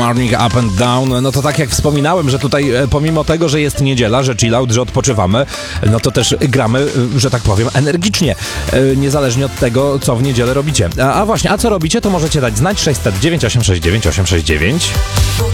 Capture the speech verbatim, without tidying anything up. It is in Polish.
Morning Up and Down. No to tak jak wspominałem, że tutaj pomimo tego, że jest niedziela, że chill out, że odpoczywamy, no to też gramy, że tak powiem, energicznie. Niezależnie od tego, co w niedzielę robicie. A, a właśnie, a co robicie, to możecie dać znać sześć zero dziewięć osiem sześć dziewięć osiem sześć dziewięć.